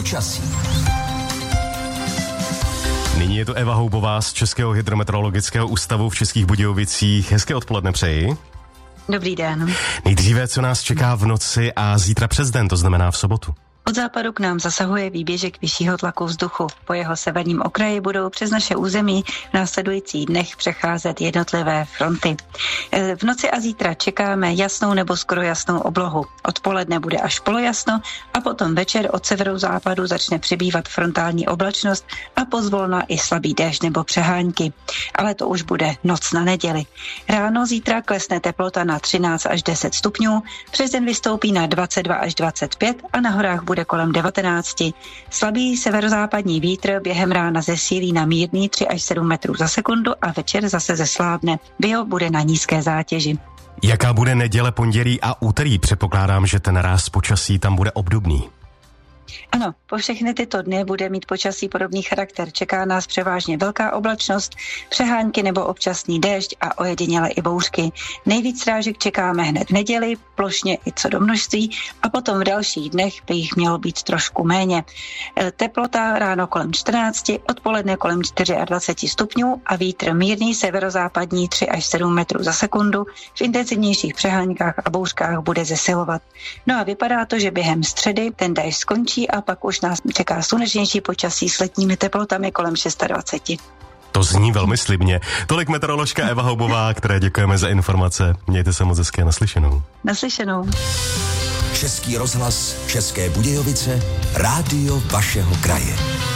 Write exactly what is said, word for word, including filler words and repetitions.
Počasí. Nyní je to Eva Houbová z Českého hydrometeorologického ústavu v Českých Budějovicích. Hezké odpoledne přeji. Dobrý den. Nejdříve, co nás čeká v noci a zítra přes den, to znamená v sobotu. Od západu k nám zasahuje výběžek vyššího tlaku vzduchu. Po jeho severním okraji budou přes naše území v následujících dnech přecházet jednotlivé fronty. V noci a zítra čekáme jasnou nebo skoro jasnou oblohu. Odpoledne bude až polojasno a potom večer od severozápadu začne přibývat frontální oblačnost a pozvolna i slabý déšť nebo přehánky. Ale to už bude noc na neděli. Ráno zítra klesne teplota na třináct až deset stupňů, přes den vystoupí na dvacet dva až dvacet pět a na horách bude kolem devatenáct. Slabý severozápadní vítr během rána zesílí na mírný tři až sedm metrů za sekundu a večer zase zeslábne. Bio bude na nízké zátěži. Jaká bude neděle, pondělí a úterý? Předpokládám, že ten ráz počasí tam bude obdobný. Ano, po všechny tyto dny bude mít počasí podobný charakter. Čeká nás převážně velká oblačnost, přehánky nebo občasný déšť a ojediněle i bouřky. Nejvíc srážek čekáme hned v neděli, plošně i co do množství a potom v dalších dnech by jich mělo být trošku méně. Teplota ráno kolem čtrnáct, odpoledne kolem dvacet čtyři stupňů a vítr mírný severozápadní tři až sedm metrů za sekundu. V intenzivnějších přehánkách a bouřkách bude zesilovat. No a vypadá to, že během středy ten déšť skončí a pak už nás čeká slunečnější počasí s letními teplotami kolem dvacet šest. To zní velmi slibně. Tolik meteoroložka Eva Houbová, které děkujeme za informace. Mějte se moc hezké, naslyšenou. Naslyšenou. Český rozhlas, České Budějovice, rádio vašeho kraje.